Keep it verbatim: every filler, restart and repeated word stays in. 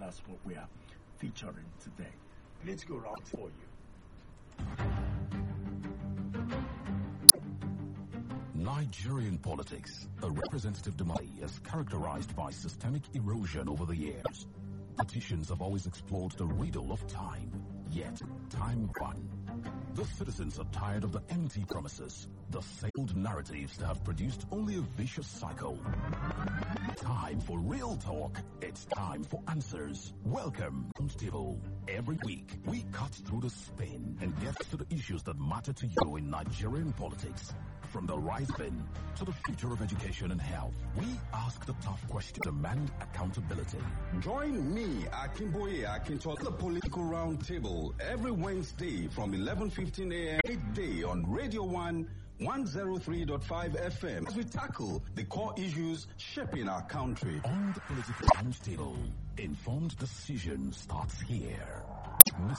that's what we are featuring today. Let's go around for you. Nigerian politics, a representative democracy, is characterized by systemic erosion over the years. Politicians have always explored the riddle of time, yet time won. The citizens are tired of the empty promises, the failed narratives that have produced only a vicious cycle. Time for real talk. It's time for answers. Welcome to Roundtable. Every week, we cut through the spin and get to the issues that matter to you in Nigerian politics. From the rise bin to the future of education and health, we ask the tough question, demand accountability. Join me, Akinboye Akintola, the Political Roundtable, every Wednesday from eleven fifteen a.m. eight day on Radio one, one oh three point five F M as we tackle the core issues shaping our country. On the Political Roundtable, informed decision starts here.